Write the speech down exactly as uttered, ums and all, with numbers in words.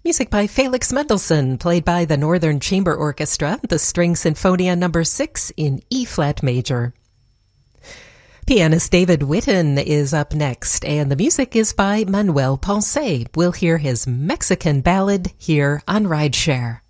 Music by Felix Mendelssohn, played by the Northern Chamber Orchestra, the String Sinfonia number six in E-flat major. Pianist David Witten is up next, and the music is by Manuel Ponce. We'll hear his Mexican ballad here on Rideshare.